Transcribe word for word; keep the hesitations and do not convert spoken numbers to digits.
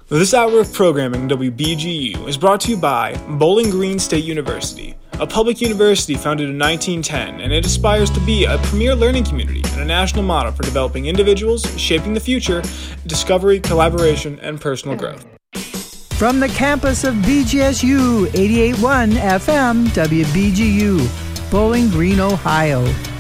This hour of programming in W B G U is brought to you by Bowling Green State University, a public university founded in nineteen ten, and it aspires to be a premier learning community and a national model for developing individuals, shaping the future, discovery, collaboration, and personal growth. From the campus of B G S U eighty-eight point one F M W B G U, Bowling Green, Ohio.